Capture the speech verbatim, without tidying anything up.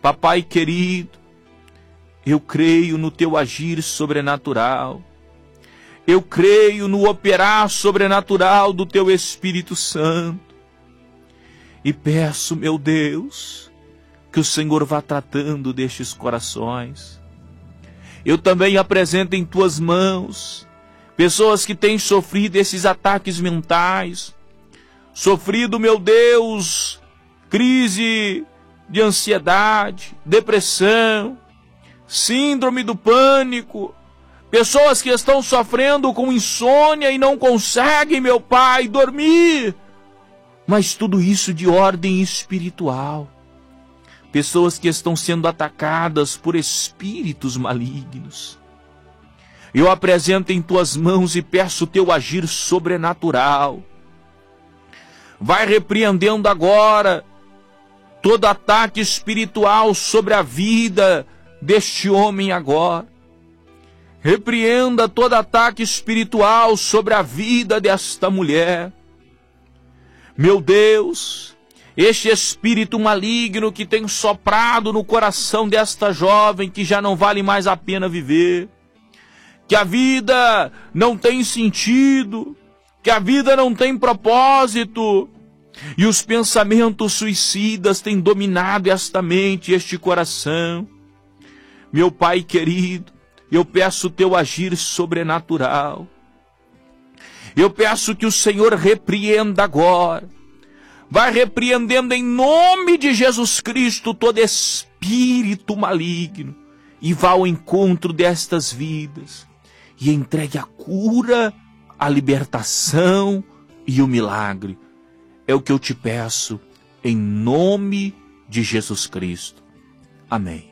Papai querido, eu creio no teu agir sobrenatural. Eu creio no operar sobrenatural do teu Espírito Santo. E peço, meu Deus, que o Senhor vá tratando destes corações. Eu também apresento em tuas mãos pessoas que têm sofrido esses ataques mentais, sofrido, meu Deus, crise de ansiedade, depressão, síndrome do pânico, pessoas que estão sofrendo com insônia e não conseguem, meu Pai, dormir, mas tudo isso de ordem espiritual. Pessoas que estão sendo atacadas por espíritos malignos. Eu apresento em tuas mãos e peço o teu agir sobrenatural. Vai repreendendo agora todo ataque espiritual sobre a vida deste homem agora. Repreenda todo ataque espiritual sobre a vida desta mulher. Meu Deus, este espírito maligno que tem soprado no coração desta jovem que já não vale mais a pena viver, que a vida não tem sentido, que a vida não tem propósito, e os pensamentos suicidas têm dominado esta mente, este coração. Meu Pai querido, eu peço o teu agir sobrenatural. Eu peço que o Senhor repreenda agora. Vai repreendendo em nome de Jesus Cristo todo espírito maligno e vá ao encontro destas vidas e entregue a cura, a libertação e o milagre. É o que eu te peço em nome de Jesus Cristo. Amém.